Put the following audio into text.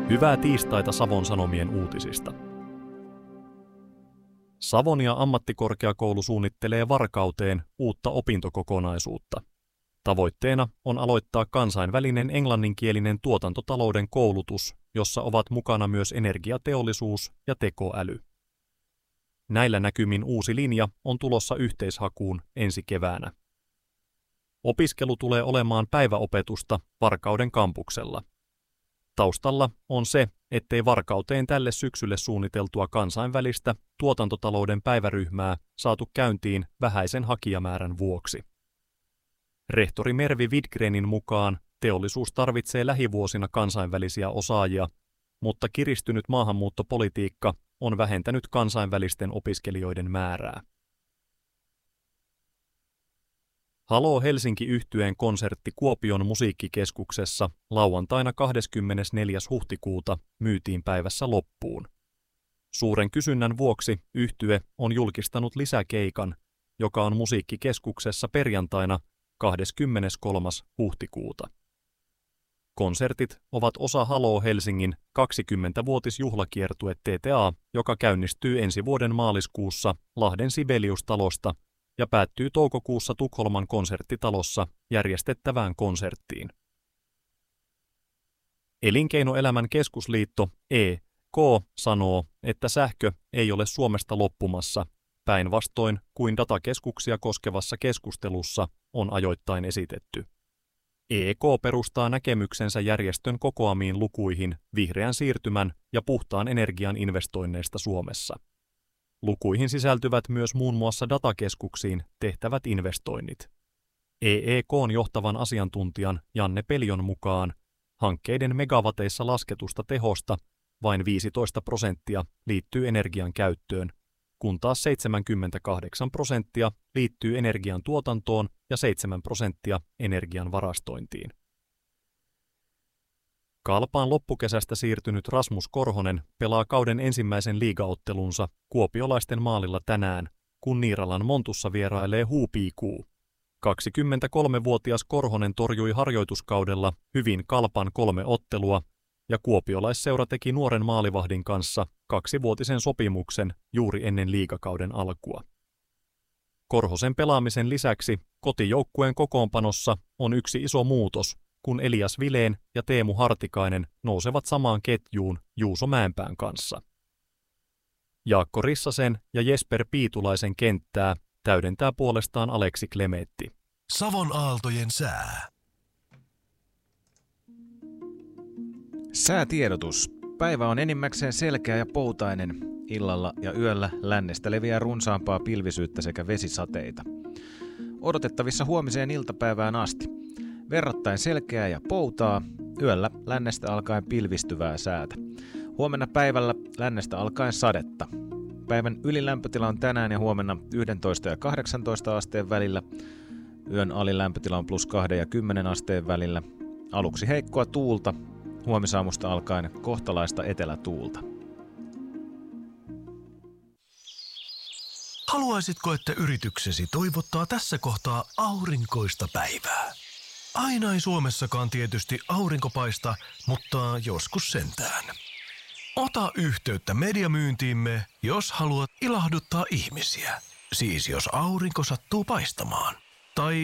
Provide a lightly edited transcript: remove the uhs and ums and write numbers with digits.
Hyvää tiistaita Savon Sanomien uutisista. Savonia ammattikorkeakoulu suunnittelee Varkauteen uutta opintokokonaisuutta. Tavoitteena on aloittaa kansainvälinen englanninkielinen tuotantotalouden koulutus, jossa ovat mukana myös energiateollisuus ja tekoäly. Näillä näkymin uusi linja on tulossa yhteishakuun ensi keväänä. Opiskelu tulee olemaan päiväopetusta Varkauden kampuksella. Taustalla on se, ettei Varkauteen tälle syksylle suunniteltua kansainvälistä tuotantotalouden päiväryhmää saatu käyntiin vähäisen hakijamäärän vuoksi. Rehtori Mervi Widgrenin mukaan teollisuus tarvitsee lähivuosina kansainvälisiä osaajia, mutta kiristynyt maahanmuuttopolitiikka on vähentänyt kansainvälisten opiskelijoiden määrää. Haloo Helsinki-yhtyeen konsertti Kuopion musiikkikeskuksessa lauantaina 24. huhtikuuta myytiin päivässä loppuun. Suuren kysynnän vuoksi yhtye on julkistanut lisäkeikan, joka on musiikkikeskuksessa perjantaina 23. huhtikuuta. Konsertit ovat osa Haloo Helsingin 20-vuotisjuhlakiertue TTA, joka käynnistyy ensi vuoden maaliskuussa Lahden Sibelius-talosta ja päättyy toukokuussa Tukholman konserttitalossa järjestettävään konserttiin. Elinkeinoelämän keskusliitto EK sanoo, että sähkö ei ole Suomesta loppumassa, päinvastoin kuin datakeskuksia koskevassa keskustelussa on ajoittain esitetty. EK perustaa näkemyksensä järjestön kokoamiin lukuihin vihreän siirtymän ja puhtaan energian investoinneista Suomessa. Lukuihin sisältyvät myös muun muassa datakeskuksiin tehtävät investoinnit. EEK:n johtavan asiantuntijan Janne Pelion mukaan hankkeiden megavateissa lasketusta tehosta vain 15% liittyy energian käyttöön, kun taas 78% liittyy energian tuotantoon ja 7% energian varastointiin. Kalpaan loppukesästä siirtynyt Rasmus Korhonen pelaa kauden ensimmäisen liigaottelunsa kuopiolaisten maalilla tänään, kun Niiralan Montussa vierailee HPK. 23-vuotias Korhonen torjui harjoituskaudella hyvin Kalpan 3 ottelua, ja kuopiolaisseura teki nuoren maalivahdin kanssa 2-vuotisen sopimuksen juuri ennen liigakauden alkua. Korhosen pelaamisen lisäksi kotijoukkueen kokoonpanossa on yksi iso muutos, kun Elias Vileen ja Teemu Hartikainen nousevat samaan ketjuun Juuso Mäenpään kanssa. Jaakko Rissasen ja Jesper Piitulaisen kenttää täydentää puolestaan Aleksi Klemetti. Savon aaltojen sää. Säätiedotus. Päivä on enimmäkseen selkeä ja poutainen. Illalla ja yöllä lännestä leviää runsaampaa pilvisyyttä sekä vesisateita. Odotettavissa huomiseen iltapäivään asti. Verrattain selkeää ja poutaa, yöllä lännestä alkaen pilvistyvää säätä. Huomenna päivällä lännestä alkaen sadetta. Päivän ylilämpötila on tänään ja huomenna 11 ja 18 asteen välillä. Yön alilämpötila on +2 ja 10 asteen välillä. Aluksi heikkoa tuulta, huomisaamusta alkaen kohtalaista etelätuulta. Haluaisitko, että yrityksesi toivottaa tässä kohtaa aurinkoista päivää? Aina ei Suomessakaan tietysti aurinko paista, mutta joskus sentään. Ota yhteyttä mediamyyntiimme, jos haluat ilahduttaa ihmisiä. Siis jos aurinko sattuu paistamaan. Tai